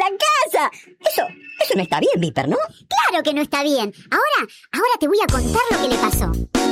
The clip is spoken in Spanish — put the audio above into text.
la casa. Eso no está bien, Viper, ¿no? Claro que no está bien. Ahora te voy a contar lo que le pasó.